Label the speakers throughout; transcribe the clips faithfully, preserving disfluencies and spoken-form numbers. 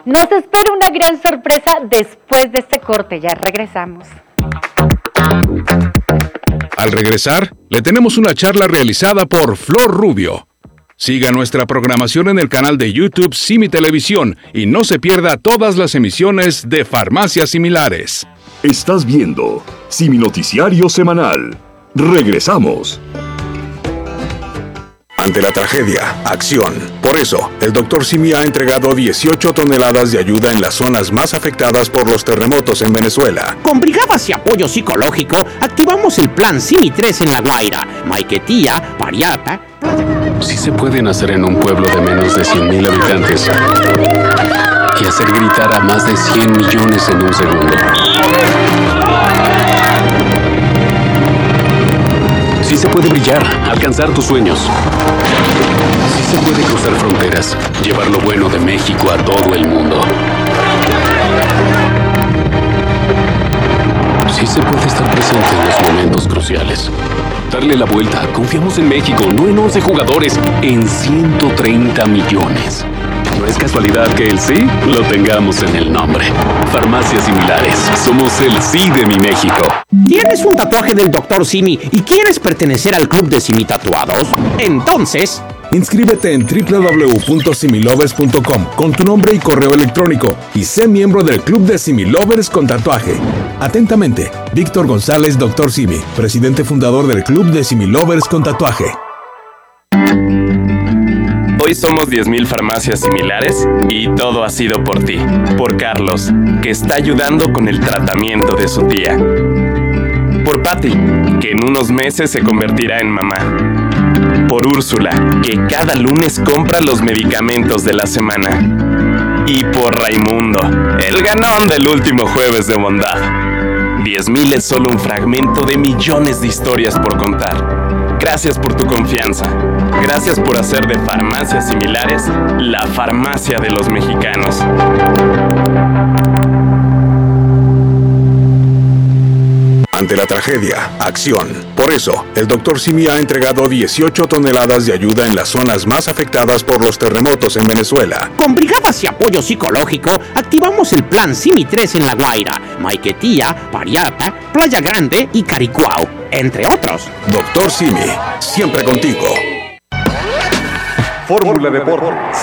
Speaker 1: Nos espera una gran sorpresa después de este corte. Ya regresamos.
Speaker 2: Al regresar, le tenemos una charla realizada por Flor Rubio. Siga nuestra programación en el canal de YouTube Simi Televisión y no se pierda todas las emisiones de Farmacias Similares.
Speaker 3: Estás viendo Simi Noticiario Semanal. Regresamos. Ante la tragedia, acción. Por eso, el doctor Simi ha entregado dieciocho toneladas de ayuda en las zonas más afectadas por los terremotos en Venezuela.
Speaker 4: Con brigadas y apoyo psicológico, activamos el plan Simi tres en La Guaira, Maiquetía, Pariata.
Speaker 5: Sí se puede nacer en un pueblo de menos de cien mil habitantes y hacer gritar a más de cien millones en un segundo. Sí se puede brillar, alcanzar tus sueños. Sí se puede cruzar fronteras, llevar lo bueno de México a todo el mundo. Sí se puede estar presente en los momentos cruciales. Darle la vuelta. Confiamos en México, no en once jugadores, en ciento treinta millones. No es casualidad que el sí lo tengamos en el nombre. Farmacias Similares. Somos el sí de mi México.
Speaker 4: ¿Tienes un tatuaje del doctor Simi y quieres pertenecer al club de Simi Tatuados? Entonces,
Speaker 2: inscríbete en doble u doble u doble u punto similovers punto com con tu nombre y correo electrónico y sé miembro del club de Similovers con tatuaje. Atentamente, Víctor González, doctor Simi, presidente fundador del club de Similovers con tatuaje.
Speaker 6: Hoy somos diez mil farmacias similares y todo ha sido por ti, por Carlos, que está ayudando con el tratamiento de su tía. Por Patty, que en unos meses se convertirá en mamá. Por Úrsula, que cada lunes compra los medicamentos de la semana. Y por Raimundo, el ganón del último jueves de bondad. diez mil es solo un fragmento de millones de historias por contar. Gracias por tu confianza. Gracias por hacer de Farmacias Similares la farmacia de los mexicanos.
Speaker 3: Ante la tragedia, acción. Por eso, el doctor Simi ha entregado dieciocho toneladas de ayuda en las zonas más afectadas por los terremotos en Venezuela.
Speaker 4: Con brigadas y apoyo psicológico, activamos el plan Simi tres en La Guaira, Maiquetía, Pariata, Playa Grande y Caricuao, entre otros.
Speaker 3: Doctor Simi, siempre contigo.
Speaker 7: Fórmula Deportes.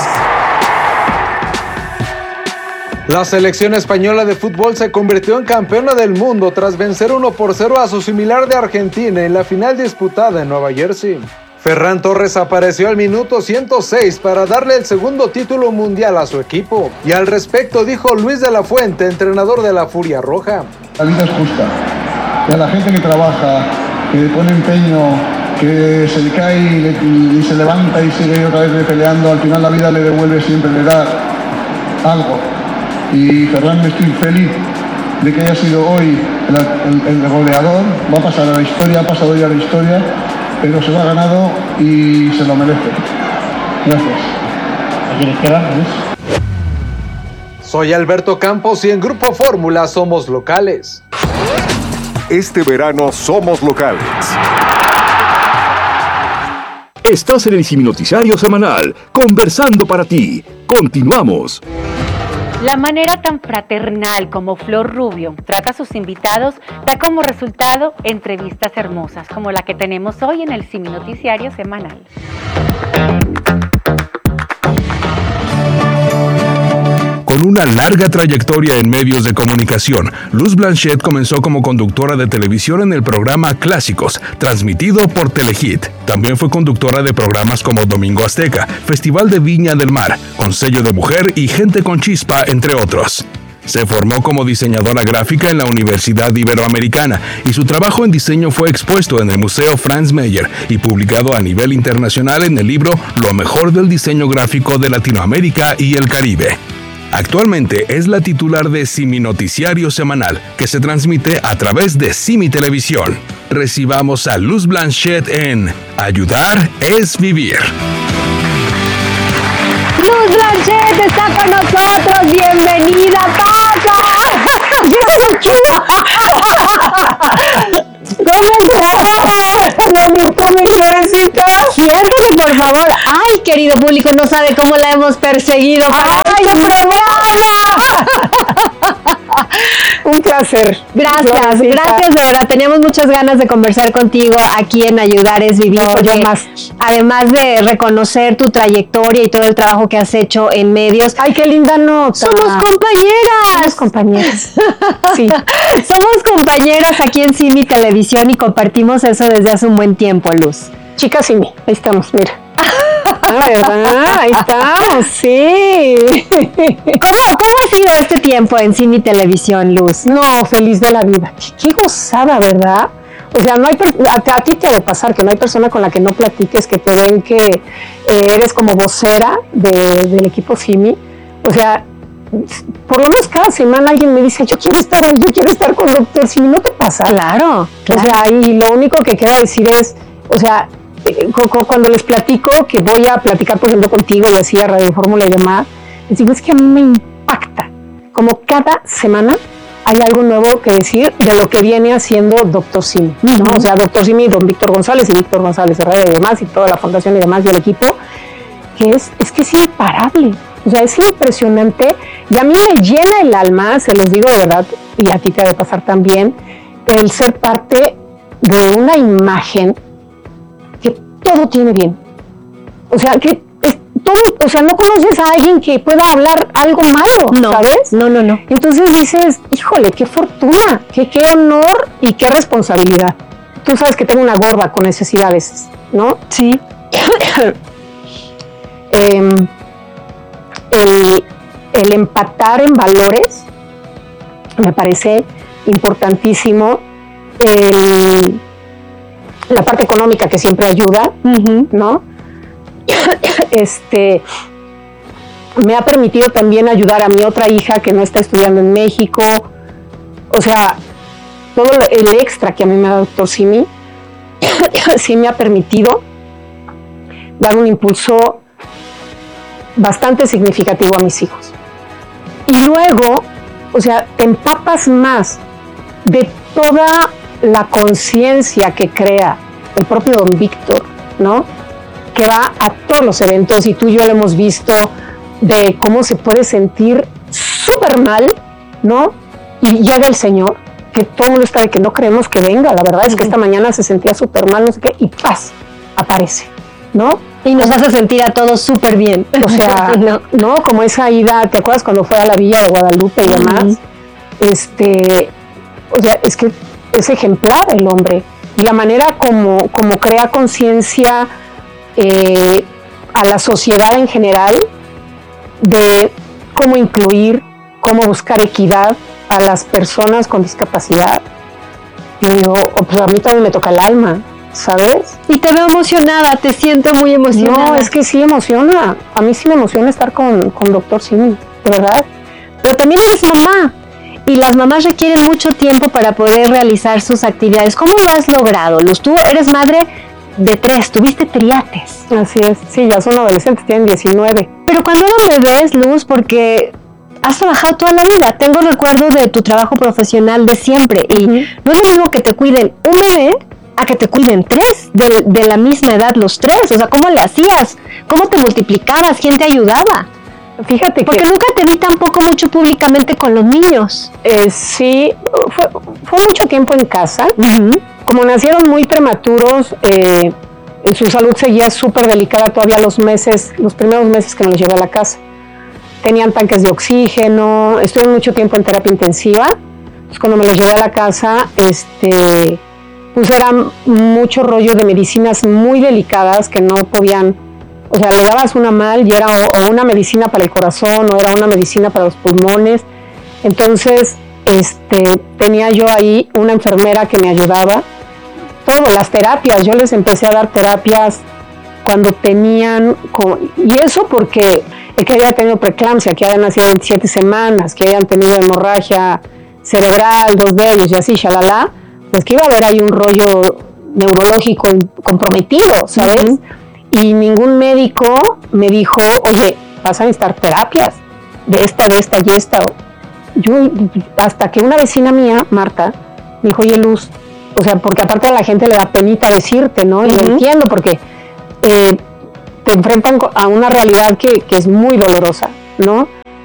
Speaker 8: La selección española de fútbol se convirtió en campeona del mundo tras vencer uno por cero a su similar de Argentina en la final disputada en Nueva Jersey. Ferran Torres apareció al minuto ciento seis para darle el segundo título mundial a su equipo. Y al respecto dijo Luis de la Fuente, entrenador de la Furia Roja.
Speaker 9: La vida es justa. Y a la gente que trabaja, que pone empeño, que se le cae y, le, y se levanta y sigue otra vez peleando, al final la vida le devuelve, siempre le da algo. Y Ferran, estoy feliz de que haya sido hoy el, el, el goleador. Va a pasar a la historia, ha pasado ya a la historia, pero se lo ha ganado y se lo merece. Gracias. ¿A quiénes quedan?
Speaker 8: Soy Alberto Campos y en Grupo Fórmula somos locales.
Speaker 7: Este verano somos locales.
Speaker 3: Estás en el Simi Noticiario Semanal, conversando para ti. Continuamos.
Speaker 1: La manera tan fraternal como Flor Rubio trata a sus invitados da como resultado entrevistas hermosas como la que tenemos hoy en el Simi Noticiario Semanal.
Speaker 2: Con una larga trayectoria en medios de comunicación, Luz Blanchet comenzó como conductora de televisión en el programa Clásicos, transmitido por Telehit. También fue conductora de programas como Domingo Azteca, Festival de Viña del Mar, Con Sello de Mujer y Gente con Chispa, entre otros. Se formó como diseñadora gráfica en la Universidad Iberoamericana y su trabajo en diseño fue expuesto en el Museo Franz Mayer y publicado a nivel internacional en el libro Lo mejor del diseño gráfico de Latinoamérica y el Caribe. Actualmente es la titular de Simi Noticiario Semanal, que se transmite a través de Simi Televisión. Recibamos a Luz Blanchet en Ayudar es Vivir.
Speaker 1: Luz Blanchet está con nosotros, bienvenida, Paca. ¡Qué chulo! ¿Cómo estás? ¿Me gustó mi florecita? Siéntate, por favor. Ay, querido público, no sabe cómo la hemos perseguido. ¡Ay, qué premio!
Speaker 10: Un placer.
Speaker 11: Gracias,
Speaker 10: Yo,
Speaker 11: gracias de verdad. Teníamos muchas ganas de conversar contigo aquí en Ayudar es Vivir.
Speaker 10: No,
Speaker 11: porque
Speaker 10: yo más.
Speaker 11: Además de reconocer tu trayectoria y todo el trabajo que has hecho en medios.
Speaker 10: Ay, qué linda nota.
Speaker 11: Somos compañeras.
Speaker 10: Somos compañeras. Sí.
Speaker 11: Somos compañeras aquí en Simi Televisión y compartimos eso desde hace un buen tiempo, Luz.
Speaker 10: Chicas Simi, ahí estamos, mira. Ah, ¿verdad? Ahí estamos, sí.
Speaker 11: ¿Cómo, ¿Cómo ha sido este tiempo en Simi Televisión, Luz?
Speaker 10: No, feliz de la vida. Qué, qué gozada, ¿verdad? O sea, no hay a, a ti te ha de pasar que no hay persona con la que no platiques, que te ven que eh, eres como vocera de, del equipo Simi. O sea, por lo menos cada semana alguien me dice, yo quiero estar ahí, yo quiero estar con Doctor Simi. ¿No te pasa?
Speaker 11: Claro, claro.
Speaker 10: O sea, y lo único que queda decir es, o sea, cuando les platico que voy a platicar, por ejemplo, contigo y así a Radio Fórmula y demás, les digo, es que a mí me impacta. Como cada semana hay algo nuevo que decir de lo que viene haciendo Doctor Simi, ¿no? Uh-huh. O sea, Doctor Simi, don Víctor González y Víctor González Herrera y demás, y toda la fundación y demás, y el equipo, que es, es que es imparable. O sea, es impresionante. Y a mí me llena el alma, se los digo de verdad, y a ti te debe pasar también, el ser parte de una imagen todo tiene bien. O sea, que es todo, o sea, no conoces a alguien que pueda hablar algo malo,
Speaker 11: no,
Speaker 10: ¿sabes?
Speaker 11: No, no, no.
Speaker 10: Entonces dices, híjole, qué fortuna, qué, qué honor y qué responsabilidad. Tú sabes que tengo una gorda con necesidades, ¿no?
Speaker 11: Sí.
Speaker 10: eh, el, el empatar en valores me parece importantísimo. El la parte económica que siempre ayuda, uh-huh. ¿no? Este, me ha permitido también ayudar a mi otra hija que no está estudiando en México. O sea, todo el extra que a mí me da Doctor Simi sí me ha permitido dar un impulso bastante significativo a mis hijos. Y luego, o sea, te empapas más de toda la conciencia que crea el propio don Víctor, ¿no? Que va a todos los eventos y tú y yo lo hemos visto de cómo se puede sentir súper mal, ¿no? Y llega el Señor, que todo el mundo está de que no creemos que venga, la verdad es que esta mañana se sentía súper mal, no sé qué, y paz, aparece, ¿no?
Speaker 11: Y nos hace sentir a todos súper bien.
Speaker 10: O sea, no. no, como esa ida, ¿te acuerdas cuando fue a la Villa de Guadalupe y demás? Uh-huh. Este, o sea, es que es ejemplar el hombre y la manera como, como crea conciencia eh, a la sociedad en general de cómo incluir, cómo buscar equidad a las personas con discapacidad. Yo digo, oh, pues a mí también me toca el alma, ¿sabes?
Speaker 11: Y te veo emocionada, te siento muy emocionada.
Speaker 10: No, es que sí emociona, a mí sí me emociona estar con, con Doctor Simi, de verdad.
Speaker 11: Pero también eres mamá. Y las mamás requieren mucho tiempo para poder realizar sus actividades. ¿Cómo lo has logrado, Luz? Tú eres madre de tres, tuviste triates.
Speaker 10: Así es, sí, ya son adolescentes, tienen diecinueve.
Speaker 11: Pero cuando eran bebés, Luz, porque has trabajado toda la vida. Tengo recuerdo de tu trabajo profesional de siempre. Y uh-huh. no es lo mismo que te cuiden un bebé a que te cuiden tres, de, de la misma edad los tres. O sea, ¿cómo le hacías? ¿Cómo te multiplicabas? ¿Quién te ayudaba?
Speaker 10: Fíjate
Speaker 11: porque
Speaker 10: que
Speaker 11: nunca te vi tampoco mucho públicamente con los niños.
Speaker 10: Eh, sí, fue, fue mucho tiempo en casa.
Speaker 11: Uh-huh.
Speaker 10: Como nacieron muy prematuros, eh, su salud seguía súper delicada todavía los meses, los primeros meses que me los llevé a la casa. Tenían tanques de oxígeno, estuve mucho tiempo en terapia intensiva. Entonces, cuando me los llevé a la casa, este, pues era mucho rollo de medicinas muy delicadas que no podían. O sea, le dabas una mal y era o, o una medicina para el corazón o era una medicina para los pulmones. Entonces, este, tenía yo ahí una enfermera que me ayudaba. Todo, las terapias, yo les empecé a dar terapias cuando tenían, y eso porque que había tenido preeclampsia, que habían nacido veintisiete semanas, que habían tenido hemorragia cerebral, dos de ellos y así, shalala, pues que iba a haber ahí un rollo neurológico comprometido, ¿sabes? Uh-huh. Y ningún médico me dijo, oye, vas a necesitar terapias de esta, de esta y esta. Yo, hasta que una vecina mía, Marta, me dijo, oye, Luz, o sea, porque aparte a la gente le da penita decirte, ¿no? Y uh-huh. lo entiendo, porque eh, te enfrentan a una realidad que, que es muy dolorosa, ¿no?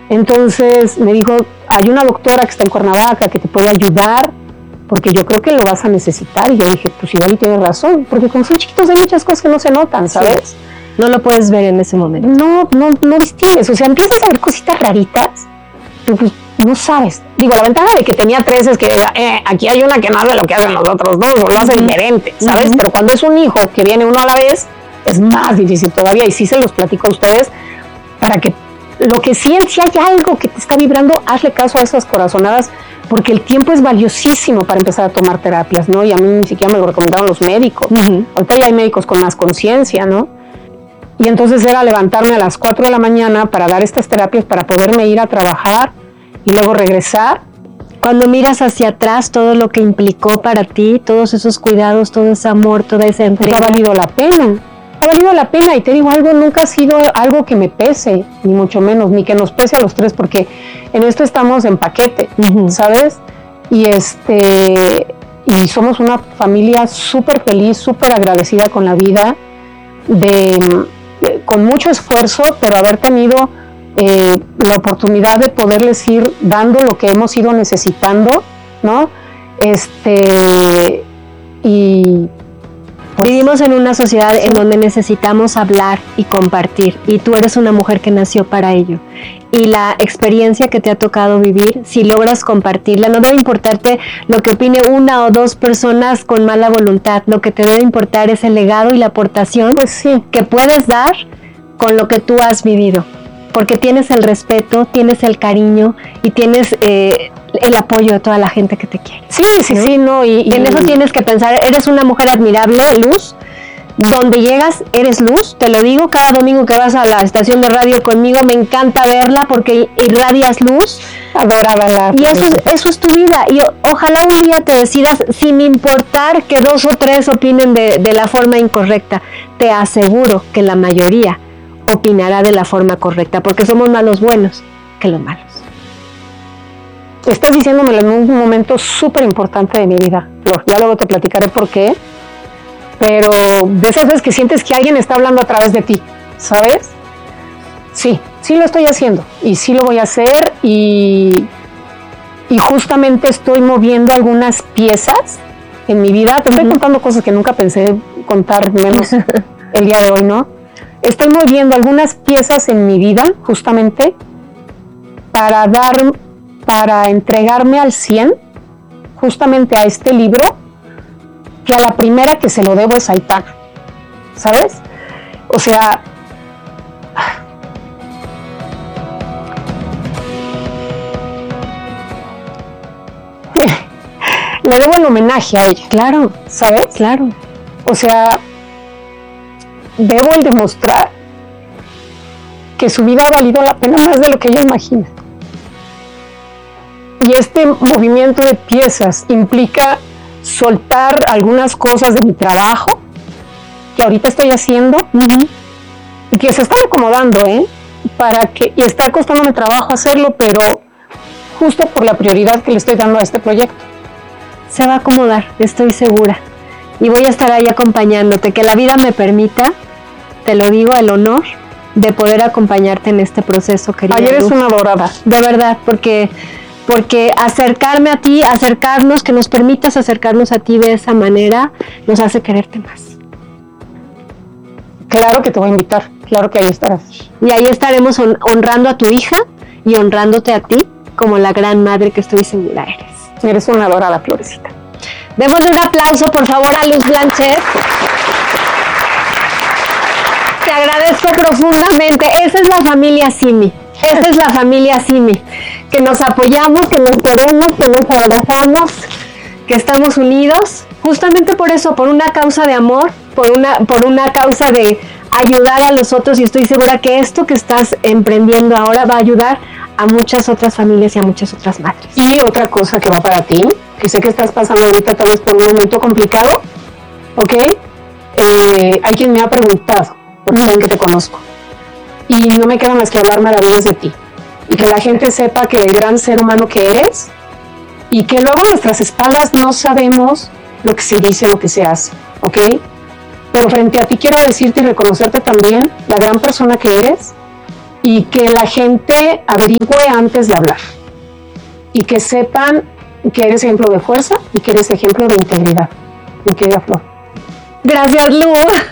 Speaker 10: Entonces me dijo, hay una doctora que está en Cuernavaca que te puede ayudar, porque yo creo que lo vas a necesitar. Y yo dije, pues igual y tienes razón, porque como son chiquitos hay muchas cosas que no se notan, ¿sabes? Sí.
Speaker 11: No lo puedes ver en ese momento.
Speaker 10: No, no, no distingues, o sea, empiezas a ver cositas raritas, pero pues no sabes. Digo, la ventaja de que tenía tres es que eh, aquí hay una que no hace lo que hacen los otros dos, o lo hace diferente, ¿sabes? Uh-huh. Pero cuando es un hijo que viene uno a la vez, es más difícil todavía, y sí se los platico a ustedes, para que lo que sí, si hay algo que te está vibrando, hazle caso a esas corazonadas, porque el tiempo es valiosísimo para empezar a tomar terapias, ¿no? Y a mí ni siquiera me lo recomendaron los médicos. Uh-huh. Ahorita ya hay médicos con más conciencia, ¿no? Y entonces era levantarme a las cuatro de la mañana para dar estas terapias, para poderme ir a trabajar y luego regresar.
Speaker 11: Cuando miras hacia atrás todo lo que implicó para ti, todos esos cuidados, todo ese amor, toda esa entrega.
Speaker 10: Pues ha valido la pena, ha valido la pena. Y te digo algo, nunca ha sido algo que me pese, ni mucho menos, ni que nos pese a los tres, porque en esto estamos en paquete, uh-huh. ¿sabes? Y este y somos una familia súper feliz, súper agradecida con la vida, de, de con mucho esfuerzo, pero haber tenido eh, la oportunidad de poderles ir dando lo que hemos ido necesitando, ¿no? Este y
Speaker 11: pues, vivimos en una sociedad sí. en donde necesitamos hablar y compartir, y tú eres una mujer que nació para ello. Y la experiencia que te ha tocado vivir, si logras compartirla, no debe importarte lo que opine una o dos personas con mala voluntad. Lo que te debe importar es el legado y la aportación
Speaker 10: pues sí.
Speaker 11: que puedes dar con lo que tú has vivido. Porque tienes el respeto, tienes el cariño y tienes eh, el apoyo de toda la gente que te quiere.
Speaker 10: Sí, sí, ¿no? sí, no. Y,
Speaker 11: y en eso tienes que pensar, eres una mujer admirable, Luz. Donde llegas, eres luz, te lo digo, cada domingo que vas a la estación de radio conmigo, me encanta verla porque irradias luz.
Speaker 10: Adoraba la
Speaker 11: Y eso, eso es tu vida, y ojalá un día te decidas, sin importar que dos o tres opinen de, de la forma incorrecta. Te aseguro que la mayoría opinará de la forma correcta, porque somos más los buenos que los malos.
Speaker 10: Estás diciéndomelo en un momento súper importante de mi vida, Flor. Ya luego te platicaré por qué. Pero de esas veces que sientes que alguien está hablando a través de ti, ¿sabes? Sí, sí lo estoy haciendo y sí lo voy a hacer y, y justamente estoy moviendo algunas piezas en mi vida. Te estoy uh-huh. contando cosas que nunca pensé contar, menos el día de hoy, ¿no? Estoy moviendo algunas piezas en mi vida justamente para dar, para entregarme al cien justamente a este libro, que a la primera que se lo debo es a Aitana, ¿sabes? O sea, le debo el homenaje a ella,
Speaker 11: claro,
Speaker 10: ¿sabes?
Speaker 11: Claro.
Speaker 10: O sea, debo el demostrar que su vida ha valido la pena más de lo que ella imagina. Y este movimiento de piezas implica soltar algunas cosas de mi trabajo que ahorita estoy haciendo uh-huh. y que se están acomodando, ¿eh? Para que, y está costándome trabajo hacerlo, pero justo por la prioridad que le estoy dando a este proyecto.
Speaker 11: Se va a acomodar, estoy segura. Y voy a estar ahí acompañándote, que la vida me permita, te lo digo, el honor de poder acompañarte en este proceso, querida
Speaker 10: Ayer
Speaker 11: Luz.
Speaker 10: Es una adorada.
Speaker 11: De verdad, porque... porque acercarme a ti, acercarnos, que nos permitas acercarnos a ti de esa manera, nos hace quererte más.
Speaker 10: Claro que te voy a invitar, claro que ahí estarás.
Speaker 11: Y ahí estaremos hon- honrando a tu hija y honrándote a ti como la gran madre que estoy segura eres.
Speaker 10: Eres una adorada, Florecita.
Speaker 11: Démosle un aplauso, por favor, a Luz Blanchet. Te agradezco profundamente. Esa es la familia Simi. Esa es la familia Simi. Que nos apoyamos, que nos queremos, que nos abrazamos, que estamos unidos, justamente por eso, por una causa de amor, por una, por una causa de ayudar a los otros, y estoy segura que esto que estás emprendiendo ahora va a ayudar a muchas otras familias y a muchas otras madres.
Speaker 10: Y otra cosa que va para ti, que sé que estás pasando ahorita tal vez por un momento complicado, ¿ok? Eh, hay quien me ha preguntado, porque saben que te conozco, y no me queda más que hablar maravillas de ti. Y que la gente sepa que el gran ser humano que eres, y que luego a nuestras espaldas no sabemos lo que se dice, lo que se hace, ¿ok? Pero frente a ti quiero decirte y reconocerte también la gran persona que eres, y que la gente averigüe antes de hablar y que sepan que eres ejemplo de fuerza y que eres ejemplo de integridad. Mi querida Flor.
Speaker 11: Gracias, Lu.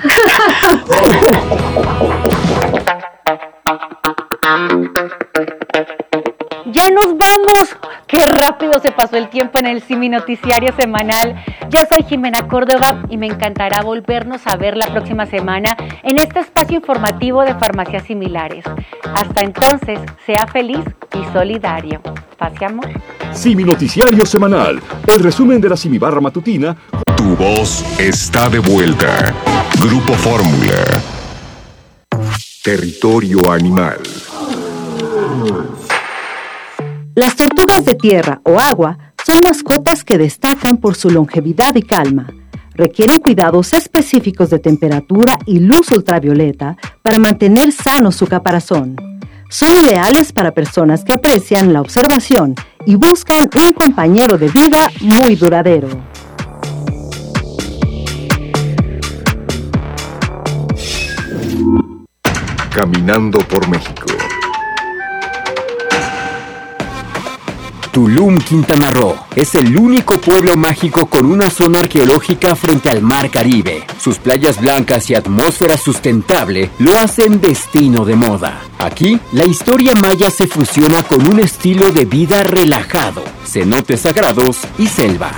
Speaker 1: Ya nos vamos. Qué rápido se pasó el tiempo en el Simi Noticiario Semanal. Yo soy Jimena Córdoba y me encantará volvernos a ver la próxima semana en este espacio informativo de Farmacias Similares. Hasta entonces, sea feliz y solidario. Paz y amor.
Speaker 3: Simi Noticiario Semanal, el resumen de la Simibarra matutina.
Speaker 2: Tu voz está de vuelta. Grupo Fórmula.
Speaker 7: Territorio animal.
Speaker 12: Las tortugas de tierra o agua son mascotas que destacan por su longevidad y calma. Requieren cuidados específicos de temperatura y luz ultravioleta para mantener sano su caparazón. Son ideales para personas que aprecian la observación y buscan un compañero de vida muy duradero.
Speaker 7: Caminando por México.
Speaker 13: Tulum, Quintana Roo, es el único pueblo mágico con una zona arqueológica frente al Mar Caribe. Sus playas blancas y atmósfera sustentable lo hacen destino de moda. Aquí, la historia maya se fusiona con un estilo de vida relajado, cenotes sagrados y selva.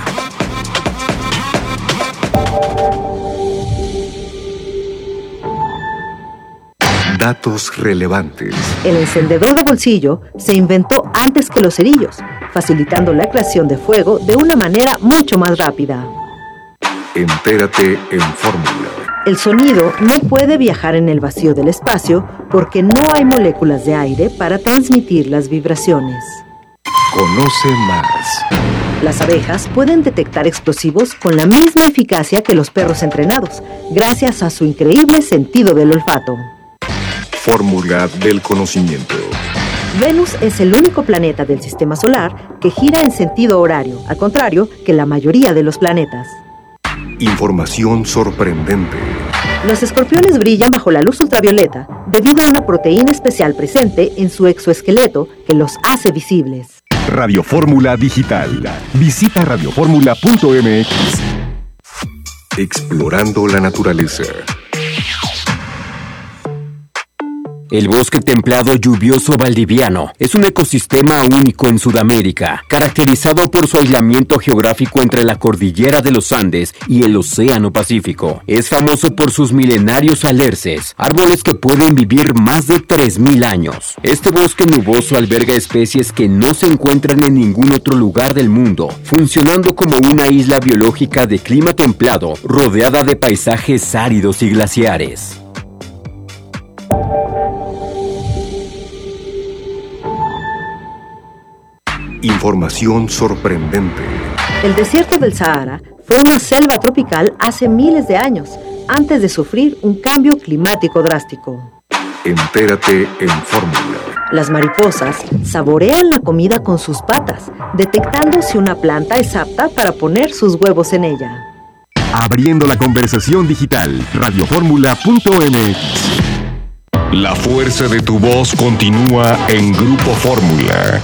Speaker 7: Datos relevantes.
Speaker 12: El encendedor de bolsillo se inventó antes que los cerillos, facilitando la creación de fuego de una manera mucho más rápida.
Speaker 7: Entérate en Fórmula.
Speaker 12: El sonido no puede viajar en el vacío del espacio porque no hay moléculas de aire para transmitir las vibraciones.
Speaker 7: Conoce más.
Speaker 12: Las abejas pueden detectar explosivos con la misma eficacia que los perros entrenados, gracias a su increíble sentido del olfato.
Speaker 7: Fórmula del conocimiento.
Speaker 12: Venus es el único planeta del sistema solar que gira en sentido horario, al contrario que la mayoría de los planetas.
Speaker 7: Información sorprendente.
Speaker 12: Los escorpiones brillan bajo la luz ultravioleta debido a una proteína especial presente en su exoesqueleto que los hace visibles.
Speaker 7: Radio Fórmula Digital. Visita radio fórmula punto m x. Explorando la naturaleza.
Speaker 13: El bosque templado lluvioso valdiviano es un ecosistema único en Sudamérica, caracterizado por su aislamiento geográfico entre la cordillera de los Andes y el Océano Pacífico. Es famoso por sus milenarios alerces, árboles que pueden vivir más de tres mil años. Este bosque nuboso alberga especies que no se encuentran en ningún otro lugar del mundo, funcionando como una isla biológica de clima templado, rodeada de paisajes áridos y glaciares.
Speaker 7: Información sorprendente.
Speaker 12: El desierto del Sahara fue una selva tropical hace miles de años, antes de sufrir un cambio climático drástico.
Speaker 7: Entérate en Fórmula.
Speaker 12: Las mariposas saborean la comida con sus patas, detectando si una planta es apta para poner sus huevos en ella.
Speaker 7: Abriendo la conversación digital. radio fórmula punto m x.
Speaker 2: La fuerza de tu voz continúa en Grupo Fórmula.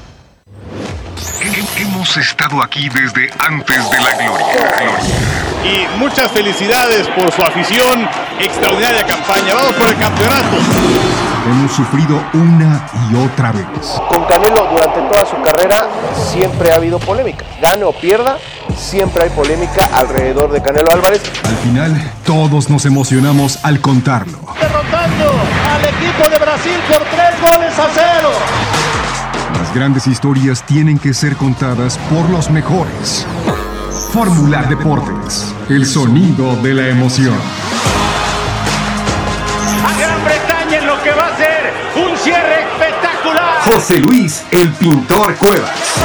Speaker 7: Hemos estado aquí desde antes de la gloria.
Speaker 14: Y muchas felicidades por su afición, extraordinaria campaña. Vamos por el campeonato.
Speaker 7: Hemos sufrido una y otra vez.
Speaker 15: Con Canelo durante toda su carrera siempre ha habido polémica. Gane o pierda, siempre hay polémica alrededor de Canelo Álvarez.
Speaker 7: Al final, todos nos emocionamos al contarlo.
Speaker 14: Derrotando al equipo de Brasil por tres goles a cero.
Speaker 7: Las grandes historias tienen que ser contadas por los mejores. Fórmula Deportes, el sonido de la emoción.
Speaker 14: A Gran Bretaña en lo que va a ser un cierre espectacular.
Speaker 7: José Luis, el pintor Cuevas.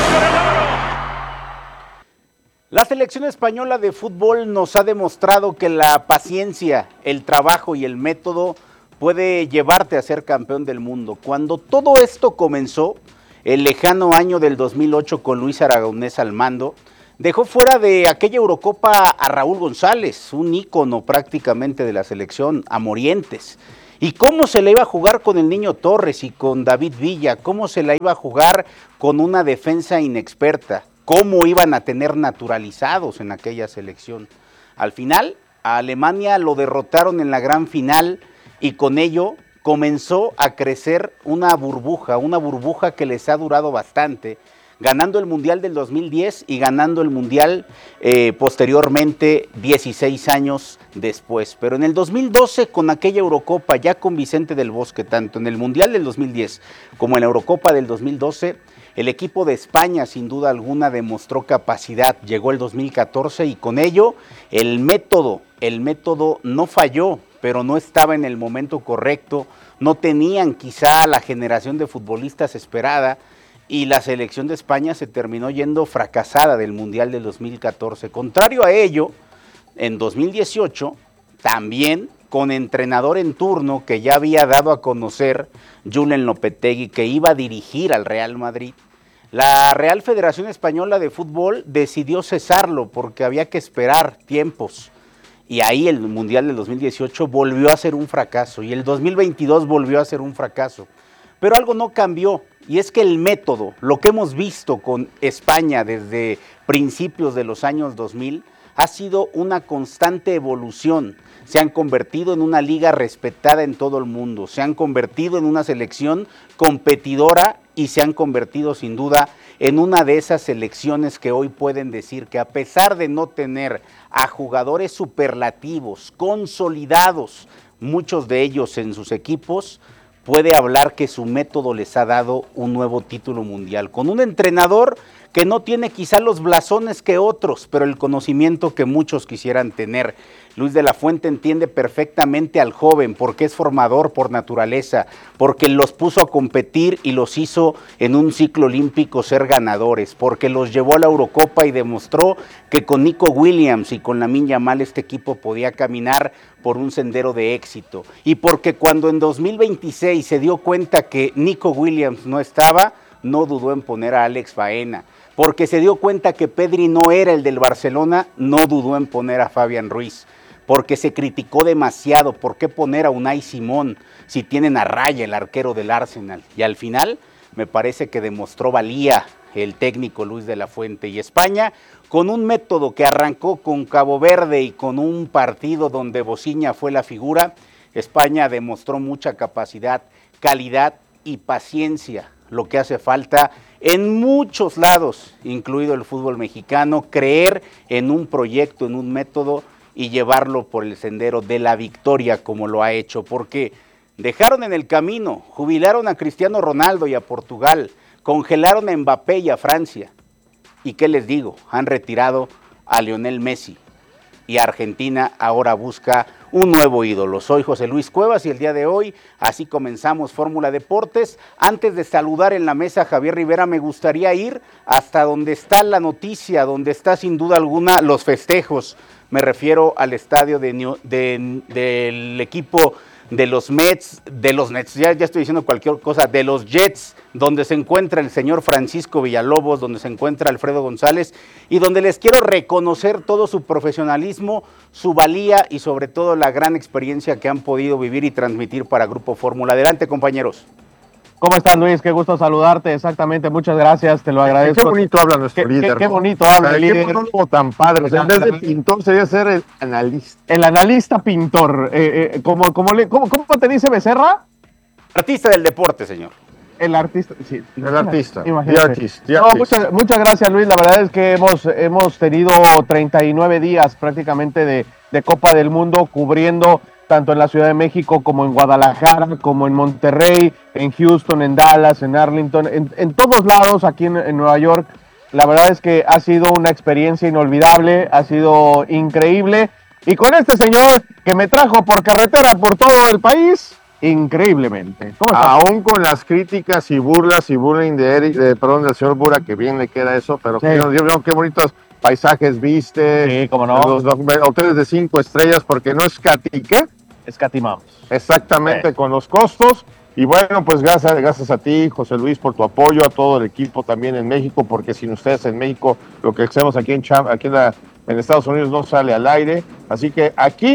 Speaker 16: La selección española de fútbol nos ha demostrado que la paciencia, el trabajo y el método puede llevarte a ser campeón del mundo. Cuando todo esto comenzó, el lejano año del dos mil ocho con Luis Aragonés al mando, dejó fuera de aquella Eurocopa a Raúl González, un ícono prácticamente de la selección, a Morientes. ¿Y cómo se la iba a jugar con el Niño Torres y con David Villa? ¿Cómo se la iba a jugar con una defensa inexperta? ¿Cómo iban a tener naturalizados en aquella selección? Al final, a Alemania lo derrotaron en la gran final y con ello comenzó a crecer una burbuja, una burbuja que les ha durado bastante, ganando el Mundial del dos mil diez y ganando el Mundial eh, posteriormente dieciséis años después. Pero en el dos mil doce, con aquella Eurocopa, ya con Vicente del Bosque, tanto en el Mundial del dos mil diez como en la Eurocopa del dos mil doce, el equipo de España sin duda alguna demostró capacidad. Llegó el dos mil catorce y con ello el método, el método no falló, pero no estaba en el momento correcto, no tenían quizá la generación de futbolistas esperada, y la selección de España se terminó yendo fracasada del Mundial del dos mil catorce. Contrario a ello, en dos mil dieciocho, también con entrenador en turno que ya había dado a conocer Julen Lopetegui, que iba a dirigir al Real Madrid, la Real Federación Española de Fútbol decidió cesarlo porque había que esperar tiempos. Y ahí el Mundial del dos mil dieciocho volvió a ser un fracaso y el dos mil veintidós volvió a ser un fracaso. Pero algo no cambió, y es que el método, lo que hemos visto con España desde principios de los años dos mil, ha sido una constante evolución. Se han convertido en una liga respetada en todo el mundo, se han convertido en una selección competidora y se han convertido sin duda en una de esas selecciones que hoy pueden decir que a pesar de no tener a jugadores superlativos, consolidados, muchos de ellos en sus equipos, puede hablar que su método les ha dado un nuevo título mundial, con un entrenador que no tiene quizá los blasones que otros, pero el conocimiento que muchos quisieran tener. Luis de la Fuente entiende perfectamente al joven porque es formador por naturaleza, porque los puso a competir y los hizo en un ciclo olímpico ser ganadores, porque los llevó a la Eurocopa y demostró que con Nico Williams y con Lamine Yamal este equipo podía caminar por un sendero de éxito, y porque cuando en dos mil veintiséis se dio cuenta que Nico Williams no estaba, no dudó en poner a Alex Baena, porque se dio cuenta que Pedri no era el del Barcelona, no dudó en poner a Fabián Ruiz, porque se criticó demasiado, ¿por qué poner a Unai Simón si tienen a Raya, el arquero del Arsenal? Y al final me parece que demostró valía el técnico Luis de la Fuente, y España con un método que arrancó con Cabo Verde y con un partido donde Bociña fue la figura, España demostró mucha capacidad, calidad y paciencia, lo que hace falta en muchos lados, incluido el fútbol mexicano, creer en un proyecto, en un método y llevarlo por el sendero de la victoria como lo ha hecho, porque dejaron en el camino, jubilaron a Cristiano Ronaldo y a Portugal, congelaron a Mbappé y a Francia, y qué les digo, han retirado a Lionel Messi, y Argentina ahora busca un nuevo ídolo. Soy José Luis Cuevas y el día de hoy así comenzamos Fórmula Deportes. Antes de saludar en la mesa a Javier Rivera, me gustaría ir hasta donde está la noticia, donde está sin duda alguna los festejos. Me refiero al estadio de, de, del equipo de los Mets, de los Nets, ya, ya estoy diciendo cualquier cosa, de los Jets, donde se encuentra el señor Francisco Villalobos, donde se encuentra Alfredo González, y donde les quiero reconocer todo su profesionalismo, su valía y sobre todo la gran experiencia que han podido vivir y transmitir para Grupo Fórmula. Adelante, compañeros.
Speaker 17: ¿Cómo estás, Luis? Qué gusto saludarte, exactamente, muchas gracias, te lo agradezco.
Speaker 18: Qué bonito habla nuestro
Speaker 17: qué,
Speaker 18: líder.
Speaker 17: Qué, qué bonito habla el líder.
Speaker 18: Qué monólogo tan padre, o sea, en vez de pintor sería ser el analista.
Speaker 17: El analista pintor, eh, eh, ¿cómo, cómo, le, cómo, ¿cómo te dice Becerra?
Speaker 16: Artista del deporte, señor.
Speaker 17: El artista, sí.
Speaker 18: El artista.
Speaker 17: Imagínate.
Speaker 18: The artist, the
Speaker 17: no,
Speaker 18: artist.
Speaker 17: muchas, muchas gracias, Luis, la verdad es que hemos, hemos tenido treinta y nueve días prácticamente de, de Copa del Mundo cubriendo tanto en la Ciudad de México como en Guadalajara, como en Monterrey, en Houston, en Dallas, en Arlington, en, en todos lados aquí en, en Nueva York. La verdad es que ha sido una experiencia inolvidable, ha sido increíble. Y con este señor que me trajo por carretera por todo el país, increíblemente.
Speaker 18: ¿Cómo estás? Aún con las críticas y burlas y bullying de Eric, de, perdón, del señor Bura, que bien le queda eso, pero sí. qué, qué bonitos paisajes viste.
Speaker 17: Sí, cómo no.
Speaker 18: Los, los hoteles de cinco estrellas, porque no escatiqué.
Speaker 17: Escatimamos.
Speaker 18: Exactamente,
Speaker 17: sí.
Speaker 18: con los costos. Y bueno, pues gracias, gracias a ti, José Luis, por tu apoyo, a todo el equipo también en México, porque sin ustedes en México, lo que hacemos aquí en Cham, aquí en, la, en Estados Unidos no sale al aire. Así que aquí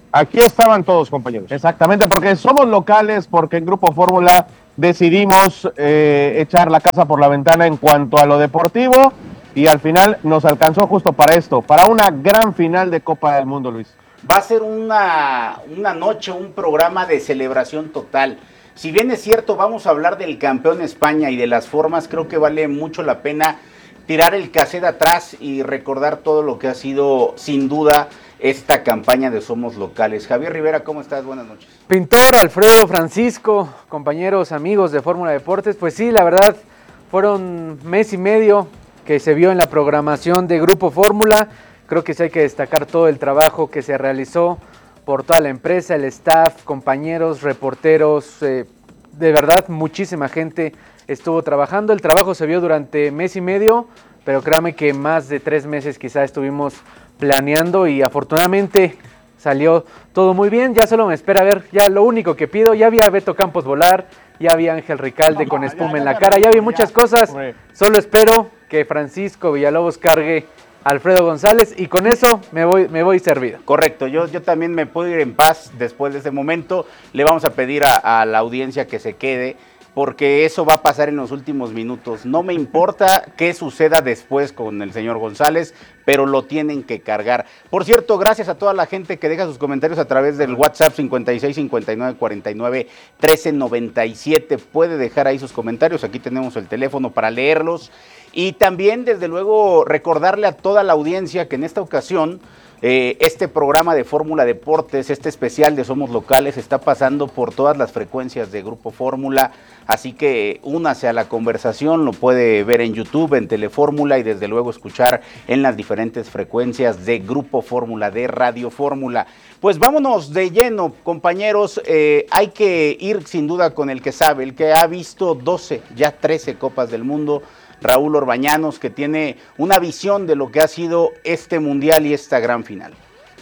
Speaker 18: aquí estaban todos, compañeros.
Speaker 17: Exactamente, porque somos locales, porque en Grupo Fórmula decidimos eh, echar la casa por la ventana en cuanto a lo deportivo y al final nos alcanzó justo para esto, para una gran final de Copa del Mundo, Luis.
Speaker 16: Va a ser una, una noche, un programa de celebración total. Si bien es cierto, vamos a hablar del campeón España y de las formas, creo que vale mucho la pena tirar el cassette atrás y recordar todo lo que ha sido, sin duda, esta campaña de Somos Locales. Javier Rivera, ¿cómo estás? Buenas noches.
Speaker 19: Pintor, Alfredo, Francisco, compañeros, amigos de Fórmula Deportes, pues sí, la verdad, fueron mes y medio que se vio en la programación de Grupo Fórmula. Creo que sí hay que destacar todo el trabajo que se realizó por toda la empresa, el staff, compañeros, reporteros, eh, de verdad, muchísima gente estuvo trabajando. El trabajo se vio durante mes y medio, pero créame que más de tres meses quizá estuvimos planeando y afortunadamente salió todo muy bien. Ya solo me espera ver, ya lo único que pido, ya vi a Beto Campos volar, ya vi a Ángel Ricalde con espuma en la cara, ya vi muchas cosas, solo espero que Francisco Villalobos cargue a Alfredo González y con eso me voy me voy servido.
Speaker 16: Correcto, yo, yo también me puedo ir en paz después de ese momento. Le vamos a pedir a, a la audiencia que se quede, porque eso va a pasar en los últimos minutos. No me importa qué suceda después con el señor González, pero lo tienen que cargar. Por cierto, gracias a toda la gente que deja sus comentarios a través del WhatsApp cincuenta y seis, cincuenta y nueve, cuarenta y nueve, trece, noventa y siete. Puede dejar ahí sus comentarios, aquí tenemos el teléfono para leerlos. Y también, desde luego, recordarle a toda la audiencia que en esta ocasión Eh, este programa de Fórmula Deportes, este especial de Somos Locales, está pasando por todas las frecuencias de Grupo Fórmula, así que únase a la conversación, lo puede ver en YouTube, en Telefórmula y desde luego escuchar en las diferentes frecuencias de Grupo Fórmula, de Radio Fórmula. Pues vámonos de lleno, compañeros, eh, hay que ir sin duda con el que sabe, el que ha visto doce, ya trece Copas del Mundo, Raúl Orbañanos, que tiene una visión de lo que ha sido este mundial y esta gran final.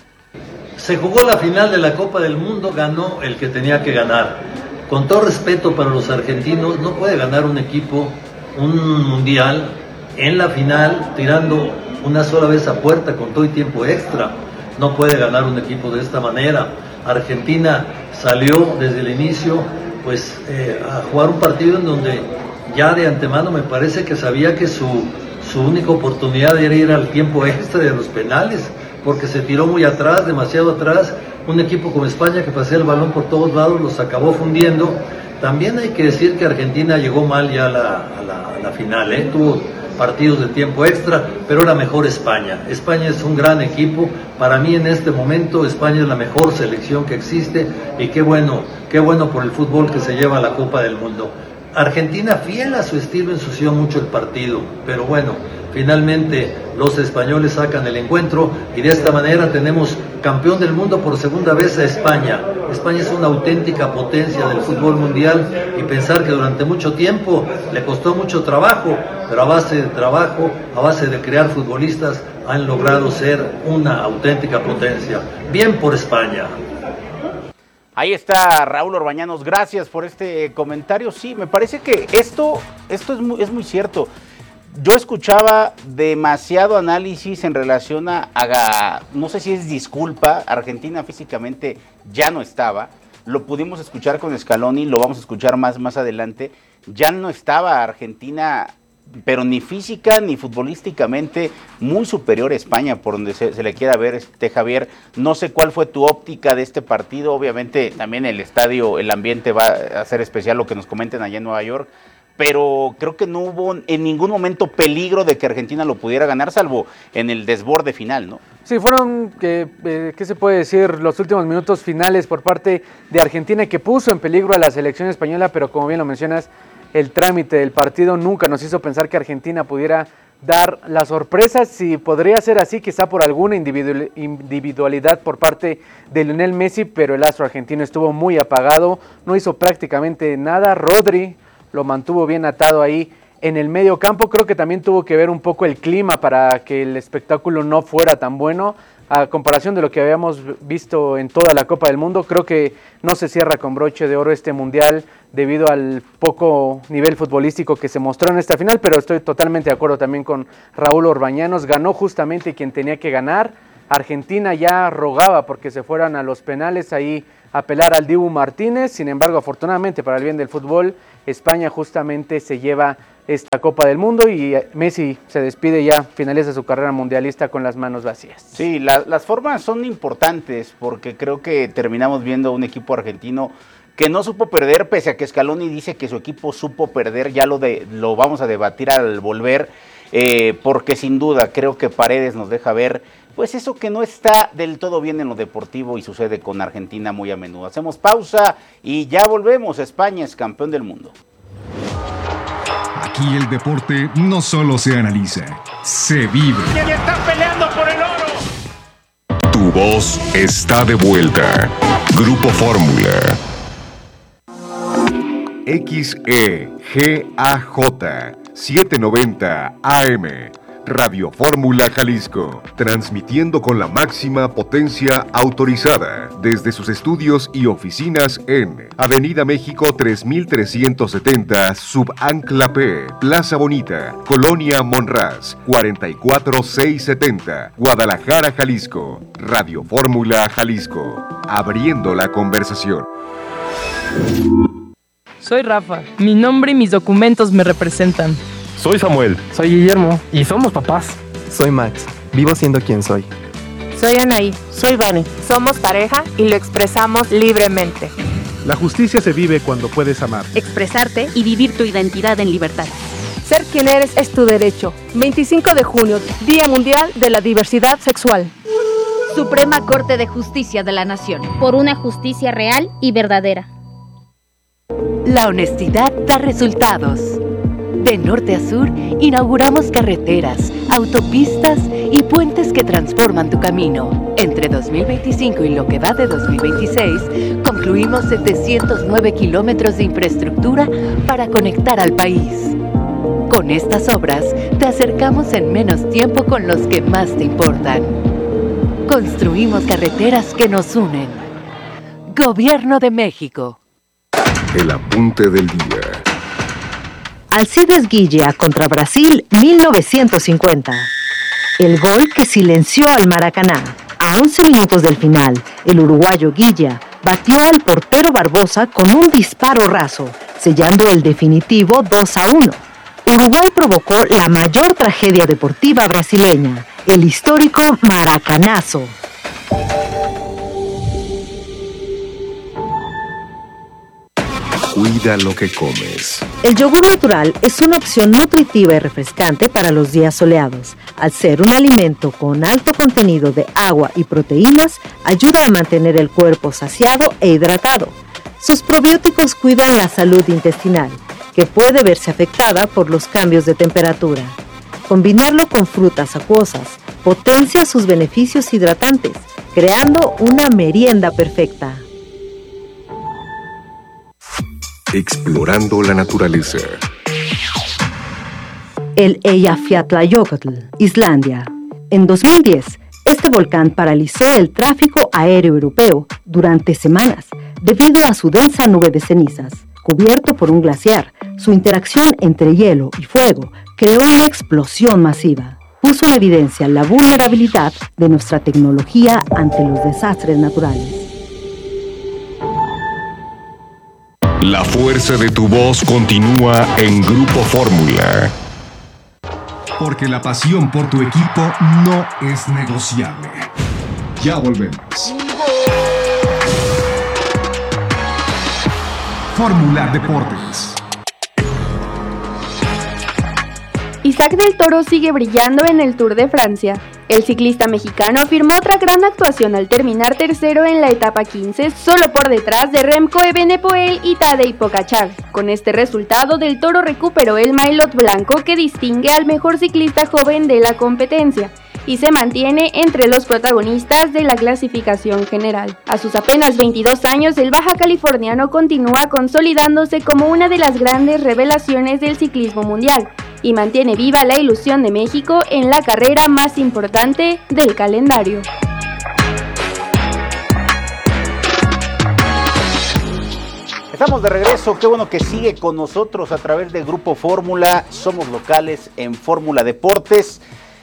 Speaker 20: Se jugó la final de la Copa del Mundo, ganó el que tenía que ganar. Con todo respeto para los argentinos, no puede ganar un equipo un mundial en la final tirando una sola vez a puerta con todo y tiempo extra. No puede ganar un equipo de esta manera. Argentina salió desde el inicio pues eh, a jugar un partido en donde ya de antemano me parece que sabía que su, su única oportunidad era ir al tiempo extra de los penales, porque se tiró muy atrás, demasiado atrás. Un equipo como España que pasea el balón por todos lados los acabó fundiendo. También hay que decir que Argentina llegó mal ya a la, a la, a la final, ¿eh? Tuvo partidos de tiempo extra, pero era mejor España. España es un gran equipo. Para mí en este momento España es la mejor selección que existe y qué bueno, qué bueno por el fútbol que se lleva a la Copa del Mundo. Argentina, fiel a su estilo, ensució mucho el partido, pero bueno, finalmente los españoles sacan el encuentro y de esta manera tenemos campeón del mundo por segunda vez a España. España es una auténtica potencia del fútbol mundial y pensar que durante mucho tiempo le costó mucho trabajo, pero a base de trabajo, a base de crear futbolistas, han logrado ser una auténtica potencia. Bien por España.
Speaker 16: Ahí está Raúl Orbañanos, gracias por este comentario. Sí, me parece que esto, esto es muy, es muy cierto. Yo escuchaba demasiado análisis en relación a, a, no sé si es disculpa, Argentina físicamente ya no estaba, lo pudimos escuchar con Scaloni, lo vamos a escuchar más, más adelante, ya no estaba Argentina, pero ni física ni futbolísticamente muy superior a España, por donde se, se le quiera ver, este Javier. No sé cuál fue tu óptica de este partido, obviamente también el estadio, el ambiente va a ser especial, lo que nos comenten allá en Nueva York, pero creo que no hubo en ningún momento peligro de que Argentina lo pudiera ganar, salvo en el desborde final, ¿no?
Speaker 19: Sí, fueron, que, eh, ¿qué se puede decir? Los últimos minutos finales por parte de Argentina que puso en peligro a la selección española, pero como bien lo mencionas, el trámite del partido nunca nos hizo pensar que Argentina pudiera dar la sorpresa. Si podría ser así, quizá por alguna individualidad por parte de Lionel Messi, pero el astro argentino estuvo muy apagado, no hizo prácticamente nada. Rodri lo mantuvo bien atado ahí en el medio campo. Creo que también tuvo que ver un poco el clima para que el espectáculo no fuera tan bueno. A comparación de lo que habíamos visto en toda la Copa del Mundo, creo que no se cierra con broche de oro este mundial debido al poco nivel futbolístico que se mostró en esta final, pero estoy totalmente de acuerdo también con Raúl Orbañanos. Ganó justamente quien tenía que ganar, Argentina ya rogaba porque se fueran a los penales, ahí apelar al Dibu Martínez. Sin embargo, afortunadamente para el bien del fútbol, España justamente se lleva esta Copa del Mundo y Messi se despide ya, finaliza su carrera mundialista con las manos vacías.
Speaker 16: Sí, la, las formas son importantes porque creo que terminamos viendo un equipo argentino que no supo perder, pese a que Scaloni dice que su equipo supo perder, ya lo, de, lo vamos a debatir al volver, eh, porque sin duda creo que Paredes nos deja ver pues eso que no está del todo bien en lo deportivo y sucede con Argentina muy a menudo. Hacemos pausa y ya volvemos. España es campeón del mundo.
Speaker 7: Aquí el deporte no solo se analiza, se vive.
Speaker 14: ¡Y están peleando por el oro!
Speaker 2: Tu voz está de vuelta. Grupo Fórmula.
Speaker 21: X E G A J setecientos noventa A M Radio Fórmula Jalisco, transmitiendo con la máxima potencia autorizada desde sus estudios y oficinas en Avenida México tres mil trescientos setenta, Subancla P, Plaza Bonita, Colonia Monraz, cuarenta y cuatro mil seiscientos setenta, Guadalajara, Jalisco. Radio Fórmula Jalisco, abriendo la conversación.
Speaker 22: Soy Rafa, mi nombre y mis documentos me representan.
Speaker 23: Soy Samuel.
Speaker 24: Soy Guillermo.
Speaker 23: Y somos papás.
Speaker 24: Soy Max. Vivo siendo quien soy.
Speaker 25: Soy Anaí.
Speaker 26: Soy Dani.
Speaker 25: Somos pareja y lo expresamos libremente.
Speaker 27: La justicia se vive cuando puedes amar,
Speaker 28: expresarte y vivir tu identidad en libertad.
Speaker 25: Ser quien eres es tu derecho. veinticinco de junio, Día Mundial de la Diversidad Sexual.
Speaker 28: Suprema Corte de Justicia de la Nación.
Speaker 29: Por una justicia real y verdadera.
Speaker 30: La honestidad da resultados. De norte a sur, inauguramos carreteras, autopistas y puentes que transforman tu camino. Entre dos mil veinticinco y lo que va de dos mil veintiséis, concluimos setecientos nueve kilómetros de infraestructura para conectar al país. Con estas obras, te acercamos en menos tiempo con los que más te importan. Construimos carreteras que nos unen. Gobierno de México.
Speaker 21: El apunte del día.
Speaker 12: Alcides Guilla contra Brasil mil novecientos cincuenta. El gol que silenció al Maracaná. A once minutos del final, el uruguayo Guilla batió al portero Barbosa con un disparo raso, sellando el definitivo dos a uno. Uruguay provocó la mayor tragedia deportiva brasileña, el histórico Maracanazo.
Speaker 21: Cuida lo que comes.
Speaker 12: El yogur natural es una opción nutritiva y refrescante para los días soleados. Al ser un alimento con alto contenido de agua y proteínas, ayuda a mantener el cuerpo saciado e hidratado. Sus probióticos cuidan la salud intestinal, que puede verse afectada por los cambios de temperatura. Combinarlo con frutas acuosas potencia sus beneficios hidratantes, creando una merienda perfecta.
Speaker 21: Explorando la naturaleza.
Speaker 12: El Eyjafjallajökull, Islandia. En dos mil diez, este volcán paralizó el tráfico aéreo europeo durante semanas debido a su densa nube de cenizas. Cubierto por un glaciar, su interacción entre hielo y fuego creó una explosión masiva. Puso en evidencia la vulnerabilidad de nuestra tecnología ante los desastres naturales.
Speaker 2: La fuerza de tu voz continúa en Grupo Fórmula.
Speaker 7: Porque la pasión por tu equipo no es negociable. Ya volvemos. Fórmula Deportes.
Speaker 31: Isaac del Toro sigue brillando en el Tour de Francia. El ciclista mexicano firmó otra gran actuación al terminar tercero en la etapa quince, solo por detrás de Remco Evenepoel y Tadej Pogačar. Con este resultado, Del Toro recuperó el maillot blanco que distingue al mejor ciclista joven de la competencia y se mantiene entre los protagonistas de la clasificación general. A sus apenas veintidós años, el baja californiano continúa consolidándose como una de las grandes revelaciones del ciclismo mundial y mantiene viva la ilusión de México en la carrera más importante del calendario.
Speaker 16: Estamos de regreso, qué bueno que sigue con nosotros a través de Grupo Fórmula, somos locales en Fórmula Deportes.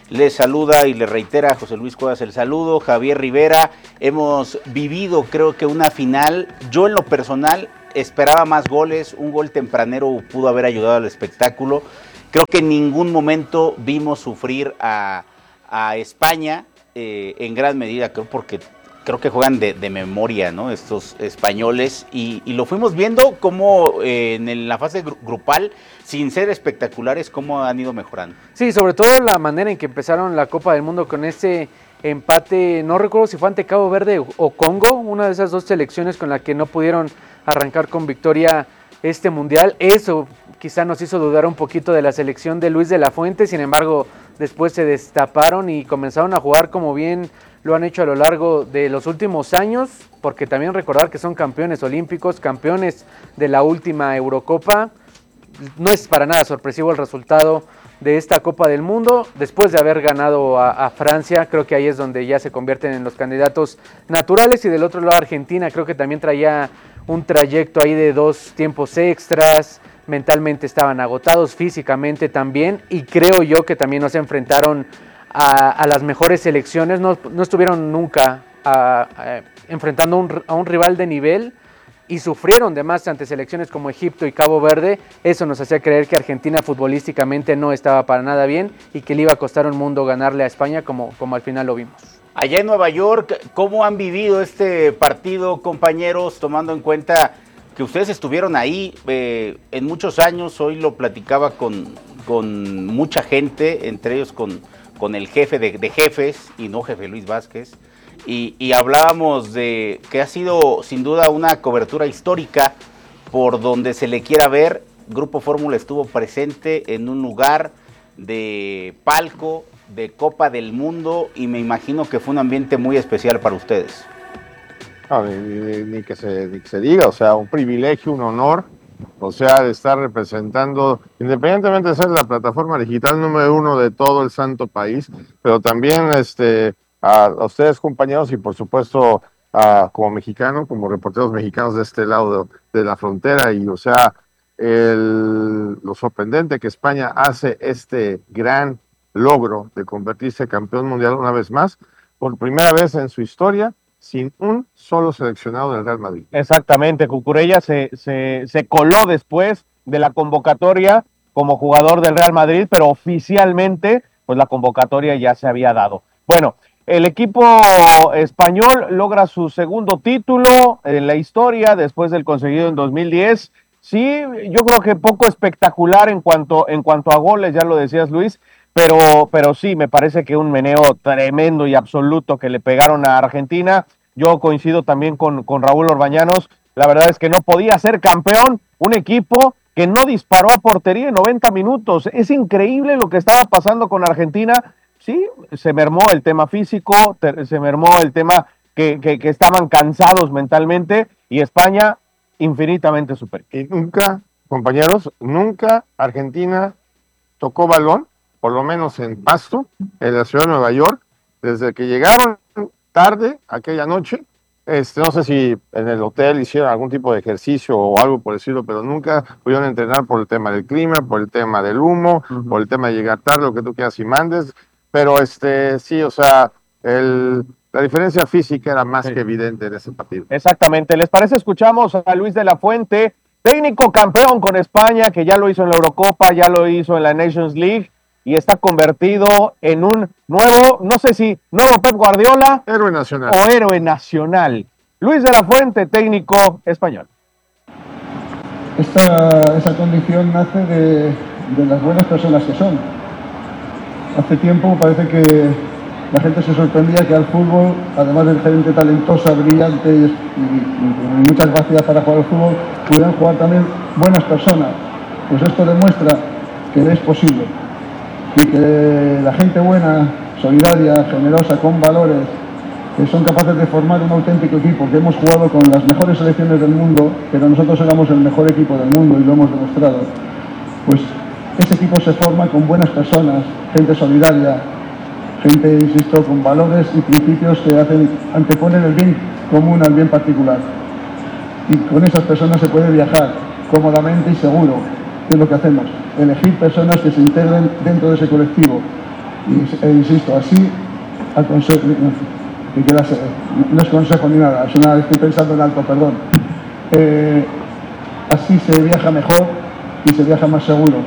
Speaker 16: Les saluda y le reitera a José Luis Cuevas el saludo, Javier Rivera. Hemos vivido, creo que una final. Yo en lo personal esperaba más goles, un gol tempranero pudo haber ayudado al espectáculo. Creo que en ningún momento vimos sufrir a, a España, eh, en gran medida, creo porque creo que juegan de, de memoria, ¿no? Estos españoles, y, y lo fuimos viendo como eh, en el, la fase gru grupal, sin ser espectaculares, cómo han ido mejorando.
Speaker 19: Sí, sobre todo la manera en que empezaron la Copa del Mundo con ese empate, no recuerdo si fue ante Cabo Verde o Congo, una de esas dos selecciones con la que no pudieron arrancar con victoria este mundial. Eso quizá nos hizo dudar un poquito de la selección de Luis de la Fuente, sin embargo después se destaparon y comenzaron a jugar como bien lo han hecho a lo largo de los últimos años, porque también recordar que son campeones olímpicos, campeones de la última Eurocopa. No es para nada sorpresivo el resultado de esta Copa del Mundo, después de haber ganado a, a Francia. Creo que ahí es donde ya se convierten en los candidatos naturales, y del otro lado Argentina creo que también traía un trayecto ahí de dos tiempos extras, mentalmente estaban agotados, físicamente también, y creo yo que también nos enfrentaron a, a las mejores selecciones, no, no estuvieron nunca a, a, enfrentando un, a un rival de nivel, y sufrieron de más ante selecciones como Egipto y Cabo Verde. Eso nos hacía creer que Argentina futbolísticamente no estaba para nada bien y que le iba a costar un mundo ganarle a España, como, como al final lo vimos.
Speaker 16: Allá en Nueva York, ¿cómo han vivido este partido, compañeros, tomando en cuenta que ustedes estuvieron ahí eh, en muchos años? Hoy lo platicaba con, con mucha gente, entre ellos con, con el jefe de, de jefes, y no jefe Luis Vázquez, y, y hablábamos de que ha sido sin duda una cobertura histórica por donde se le quiera ver. Grupo Fórmula estuvo presente en un lugar de palco, de Copa del Mundo, y me imagino que fue un ambiente muy especial para ustedes.
Speaker 18: No, ni, ni, ni, que se, ni que se diga, o sea, un privilegio, un honor, o sea, de estar representando, independientemente de ser la plataforma digital número uno de todo el santo país, pero también este, a, a ustedes, compañeros, y por supuesto a, como mexicano, como reporteros mexicanos de este lado de, de la frontera, y o sea, el, lo sorprendente que España hace este gran logro de convertirse campeón mundial una vez más, por primera vez en su historia, sin un solo seleccionado del Real Madrid.
Speaker 17: Exactamente, Cucurella se, se, se coló después de la convocatoria como jugador del Real Madrid, pero oficialmente pues la convocatoria ya se había dado. Bueno, el equipo español logra su segundo título en la historia después del conseguido en dos mil diez. Sí, yo creo que poco espectacular en cuanto, en cuanto a goles, ya lo decías, Luis, Pero, pero sí, me parece que un meneo tremendo y absoluto que le pegaron a Argentina. Yo coincido también con, con Raúl Orbañanos. La verdad es que no podía ser campeón un equipo que no disparó a portería en noventa minutos. Es increíble lo que estaba pasando con Argentina. Sí, se mermó el tema físico, se mermó el tema que, que, que estaban cansados mentalmente, y España infinitamente superior.
Speaker 18: Y nunca, compañeros, nunca Argentina tocó balón, por lo menos en Pasto, en la ciudad de Nueva York, desde que llegaron tarde aquella noche. Este, no sé si en el hotel hicieron algún tipo de ejercicio o algo por decirlo, pero nunca pudieron entrenar por el tema del clima, por el tema del humo, uh-huh. por el tema de llegar tarde, lo que tú quieras y mandes. Pero este, sí, o sea, el, la diferencia física era más sí. que evidente en ese partido.
Speaker 17: Exactamente. ¿Les parece? Escuchamos a Luis de la Fuente, técnico campeón con España, que ya lo hizo en la Eurocopa, ya lo hizo en la Nations League, y está convertido en un nuevo, no sé si nuevo Pep Guardiola,
Speaker 18: héroe nacional
Speaker 17: o héroe nacional. Luis de la Fuente, técnico español.
Speaker 1: Esta, esa condición nace de, de las buenas personas que son. Hace tiempo parece que la gente se sorprendía que al fútbol, además de gente talentosa, brillante y, y, y muchas capacidades para jugar al fútbol, pudieran jugar también buenas personas. Pues esto demuestra que es posible. Y que la gente buena, solidaria, generosa, con valores, que son capaces de formar un auténtico equipo, que hemos jugado con las mejores selecciones del mundo, pero nosotros éramos el mejor equipo del mundo y lo hemos demostrado. Pues ese equipo se forma con buenas personas, gente solidaria, gente, insisto, con valores y principios que hacen, anteponen el bien común al bien particular. Y con esas personas se puede viajar cómodamente y seguro. ¿Qué es lo que hacemos? Elegir personas que se integren dentro de ese colectivo. Y, e insisto, así, aconsejo, que quieras, no es consejo ni nada, es una, estoy pensando en alto, perdón. Eh, así se viaja mejor y se viaja más seguro.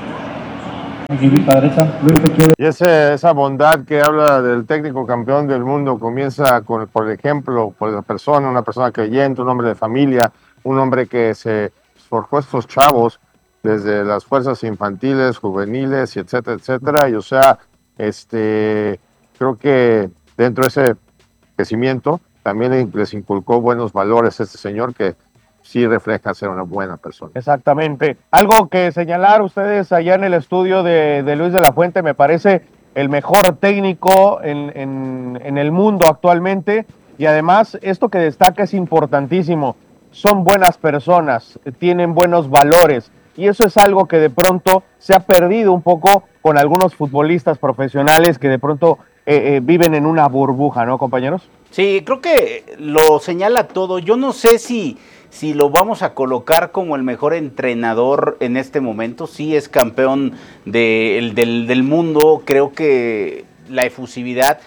Speaker 18: Aquí, la derecha. Y ese, esa bondad que habla del técnico campeón del mundo comienza con, por ejemplo, por la persona, una persona creyente, un hombre de familia, un hombre que se forjó estos chavos desde las fuerzas infantiles, juveniles, y etcétera, etcétera. Y o sea, este, creo que dentro de ese crecimiento también les inculcó buenos valores a este señor que sí refleja ser una buena persona.
Speaker 17: Exactamente. Algo que señalar ustedes allá en el estudio de, de Luis de la Fuente, me parece el mejor técnico en, en, en el mundo actualmente, y además esto que destaca es importantísimo, son buenas personas, tienen buenos valores, y eso es algo que de pronto se ha perdido un poco con algunos futbolistas profesionales que de pronto eh, eh, viven en una burbuja, ¿no, compañeros?
Speaker 16: Sí, creo que lo señala todo. Yo no sé si, si lo vamos a colocar como el mejor entrenador en este momento. Sí es campeón de, el, del, del mundo. Creo que la efusividad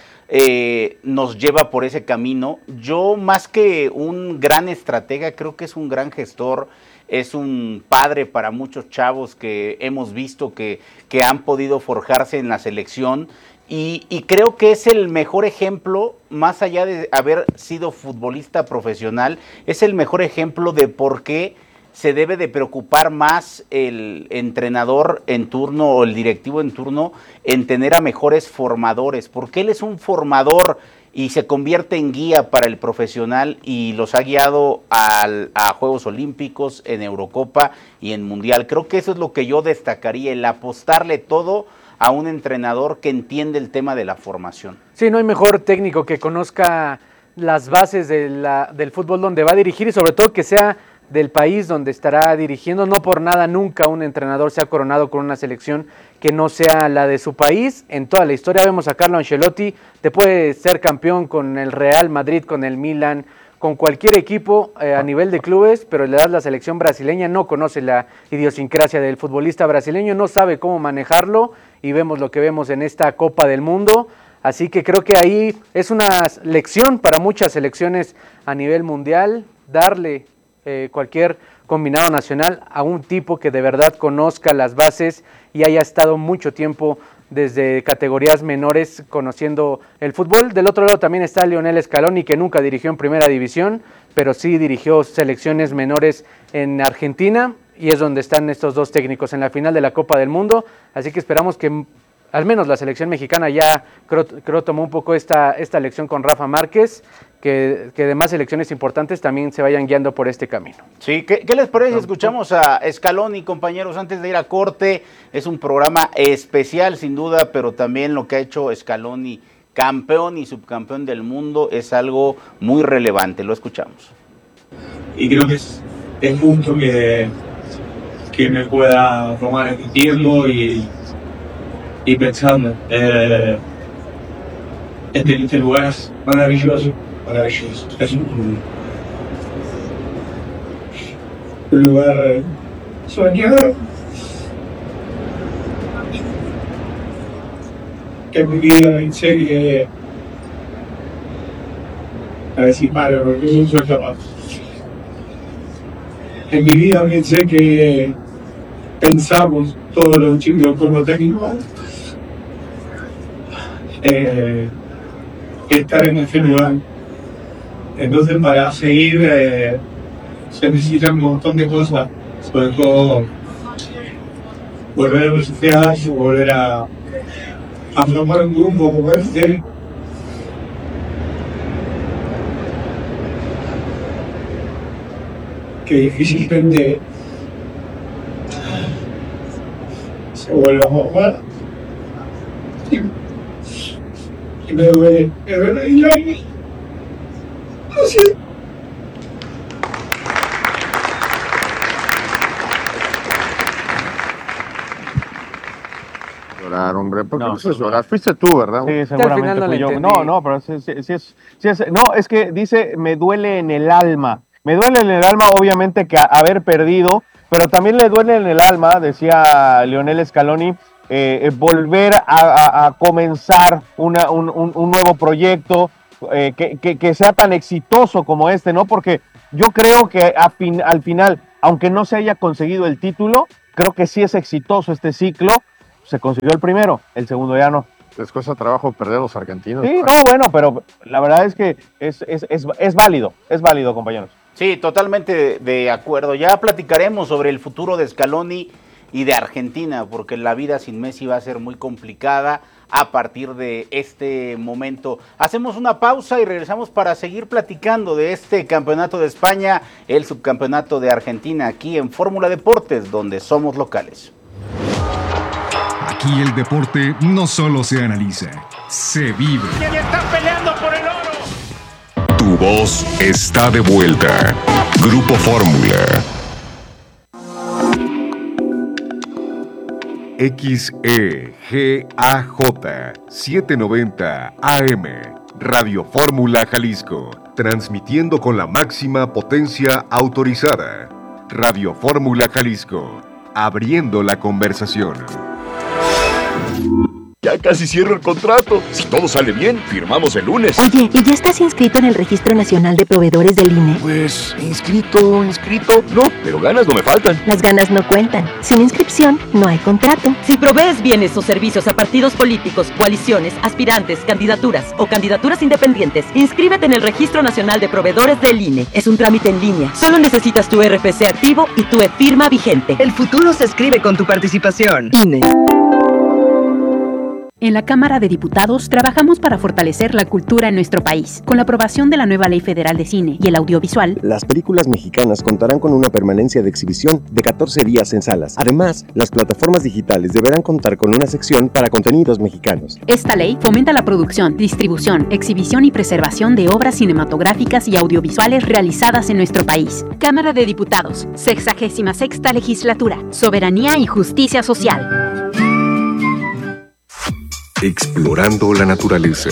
Speaker 16: eh, nos lleva por ese camino. Yo, más que un gran estratega, creo que es un gran gestor. Es un padre para muchos chavos que hemos visto que, que han podido forjarse en la selección. Y, y creo que es el mejor ejemplo, más allá de haber sido futbolista profesional, es el mejor ejemplo de por qué se debe de preocupar más el entrenador en turno o el directivo en turno en tener a mejores formadores, porque él es un formador y se convierte en guía para el profesional y los ha guiado al, a Juegos Olímpicos, en Eurocopa y en Mundial. Creo que eso es lo que yo destacaría, el apostarle todo a un entrenador que entiende el tema de la formación.
Speaker 19: Sí, no hay mejor técnico que conozca las bases de la, del fútbol donde va a dirigir y sobre todo que sea del país donde estará dirigiendo. No por nada nunca un entrenador se ha coronado con una selección que no sea la de su país. En toda la historia vemos a Carlo Ancelotti, te puede ser campeón con el Real Madrid, con el Milan, con cualquier equipo eh, a nivel de clubes, pero le das la selección brasileña, no conoce la idiosincrasia del futbolista brasileño, no sabe cómo manejarlo y vemos lo que vemos en esta Copa del Mundo. Así que creo que ahí es una lección para muchas selecciones a nivel mundial, darle eh, cualquier combinado nacional a un tipo que de verdad conozca las bases y haya estado mucho tiempo desde categorías menores conociendo el fútbol. Del otro lado también está Lionel Scaloni, que nunca dirigió en primera división, pero sí dirigió selecciones menores en Argentina, y es donde están estos dos técnicos en la final de la Copa del Mundo. Así que esperamos que al menos la selección mexicana ya creo, creo tomó un poco esta, esta lección con Rafa Márquez, que, que demás selecciones importantes también se vayan guiando por este camino.
Speaker 16: Sí, ¿qué, qué les parece? Escuchamos a Scaloni, compañeros, antes de ir a corte. Es un programa especial, sin duda, pero también lo que ha hecho Scaloni, campeón y subcampeón del mundo, es algo muy relevante. Lo escuchamos.
Speaker 3: Y creo que es el punto que, que me pueda tomar este tiempo y y pensando eh, en este lugar es maravilloso, maravilloso. Es un, un lugar soñado que en mi vida en serie, a decir malo, porque es un sueño más. En mi vida pensé que pensamos todos los chicos como técnicos Eh, estar en ese lugar. Entonces, para seguir eh, se necesitan un montón de cosas, sobre todo volver a la sociedad y volver a, a formar un grupo como este, que difícilmente se vuelva a formar. Y me duele, me duele y ay, no sé.
Speaker 18: Llorar, hombre, ¿por qué no haces llorar? Fuiste tú, ¿verdad?
Speaker 17: Sí, seguramente fui yo. No, no, pero sí, sí, sí es, sí es, no, es que dice, me duele en el alma. Me duele en el alma, obviamente, que haber perdido, pero también le duele en el alma, decía Lionel Scaloni, eh, volver a, a, a comenzar una, un, un, un nuevo proyecto eh, que, que, que sea tan exitoso como este, ¿no? Porque yo creo que a fin, al final, aunque no se haya conseguido el título, creo que sí es exitoso este ciclo. Se consiguió el primero, el segundo ya no.
Speaker 18: Les cuesta trabajo perder a los argentinos.
Speaker 17: Sí, no, bueno, pero la verdad es que es, es, es, es válido, es válido, compañeros.
Speaker 16: Sí, totalmente de acuerdo. Ya platicaremos sobre el futuro de Scaloni y de Argentina, porque la vida sin Messi va a ser muy complicada a partir de este momento. Hacemos una pausa y regresamos para seguir platicando de este campeonato de España, el subcampeonato de Argentina, aquí en Fórmula Deportes, donde somos locales.
Speaker 7: Aquí el deporte no solo se analiza, se vive.
Speaker 14: ¿Quién está peleando por el oro?
Speaker 21: Tu voz está de vuelta. Grupo Fórmula. X E G A J setecientos noventa A M, Radio Fórmula Jalisco, transmitiendo con la máxima potencia autorizada. Radio Fórmula Jalisco, abriendo la conversación.
Speaker 4: Ya casi cierro el contrato. Si todo sale bien, firmamos el lunes.
Speaker 5: Oye, ¿y ya estás inscrito en el Registro Nacional de Proveedores del I N E?
Speaker 4: Pues, inscrito, inscrito, no, pero ganas no me faltan.
Speaker 5: Las ganas no cuentan. Sin inscripción, no hay contrato.
Speaker 6: Si provees bienes o servicios a partidos políticos, coaliciones, aspirantes, candidaturas o candidaturas independientes, inscríbete en el Registro Nacional de Proveedores del I N E. Es un trámite en línea. Solo necesitas tu R F C activo y tu e-firma vigente.
Speaker 8: El futuro se escribe con tu participación.
Speaker 6: I N E.
Speaker 9: En la Cámara de Diputados trabajamos para fortalecer la cultura en nuestro país. Con la aprobación de la nueva Ley Federal de Cine y el Audiovisual,
Speaker 10: las películas mexicanas contarán con una permanencia de exhibición de catorce días en salas. Además, las plataformas digitales deberán contar con una sección para contenidos mexicanos.
Speaker 9: Esta ley fomenta la producción, distribución, exhibición y preservación de obras cinematográficas y audiovisuales realizadas en nuestro país. Cámara de Diputados, sexagésima sexta Legislatura, Soberanía y Justicia Social.
Speaker 21: Explorando la naturaleza.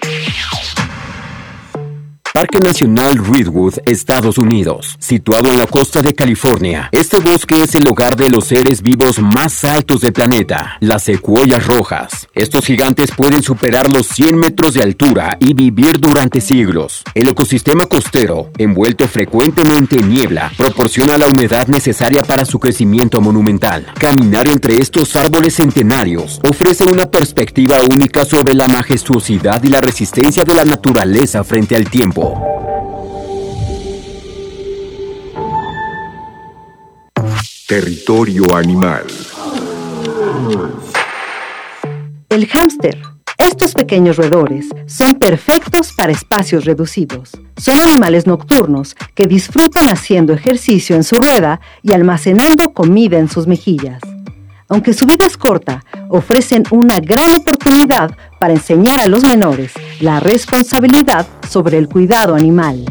Speaker 11: Parque Nacional Redwood, Estados Unidos. Situado en la costa de California, este bosque es el hogar de los seres vivos más altos del planeta, las secuoyas rojas. Estos gigantes pueden superar los cien metros de altura y vivir durante siglos. El ecosistema costero, envuelto frecuentemente en niebla, proporciona la humedad necesaria para su crecimiento monumental. Caminar entre estos árboles centenarios ofrece una perspectiva única sobre la majestuosidad y la resistencia de la naturaleza frente al tiempo.
Speaker 21: Territorio animal.
Speaker 12: El hámster. Estos pequeños roedores son perfectos para espacios reducidos. Son animales nocturnos que disfrutan haciendo ejercicio en su rueda y almacenando comida en sus mejillas. Aunque su vida es corta, ofrecen una gran oportunidad para enseñar a los menores la responsabilidad sobre el cuidado animal.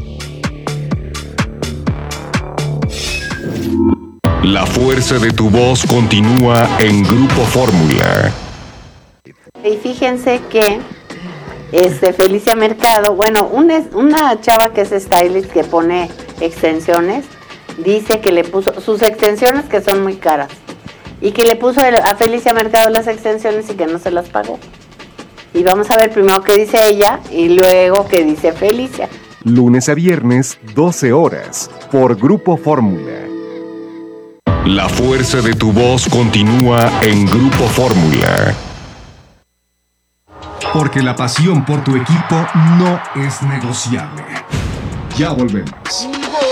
Speaker 21: La fuerza de tu voz continúa en Grupo Fórmula.
Speaker 13: Y fíjense que este, Felicia Mercado, bueno, una, una chava que es stylist que pone extensiones, dice que le puso sus extensiones que son muy caras y que le puso a Felicia Mercado las extensiones y que no se las pagó. Y vamos a ver primero qué dice ella y luego qué dice Felicia.
Speaker 21: Lunes a viernes, doce horas, por Grupo Fórmula. La fuerza de tu voz continúa en Grupo Fórmula.
Speaker 7: Porque la pasión por tu equipo no es negociable. Ya volvemos.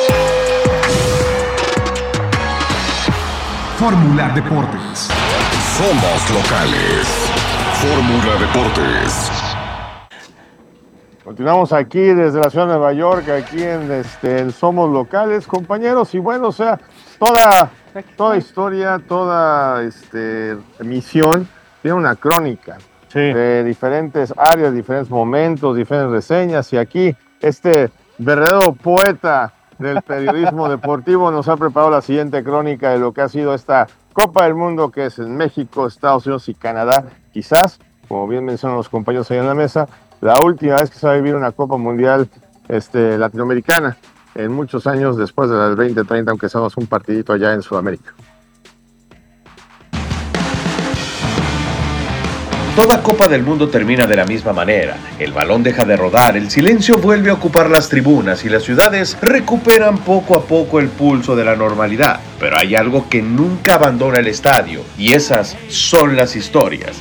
Speaker 7: Fórmula Deportes.
Speaker 21: Somos locales. Fórmula Deportes.
Speaker 18: Continuamos aquí desde la ciudad de Nueva York, aquí en, este, en Somos Locales, compañeros. Y bueno, o sea, toda, toda historia, toda este, emisión tiene una crónica. Sí. De diferentes áreas, diferentes momentos, diferentes reseñas. Y aquí este verdadero poeta del periodismo deportivo nos ha preparado la siguiente crónica de lo que ha sido esta Copa del Mundo, que es en México, Estados Unidos y Canadá. Quizás, como bien mencionan los compañeros ahí en la mesa, la última vez que se va a vivir una Copa Mundial este, latinoamericana en muchos años después de las veinte treinta, aunque seamos un partidito allá en Sudamérica.
Speaker 15: toda Copa del Mundo termina de la misma manera. El balón deja de rodar, el silencio vuelve a ocupar las tribunas y las ciudades recuperan poco a poco el pulso de la normalidad. Pero hay algo que nunca abandona el estadio, y esas son las historias.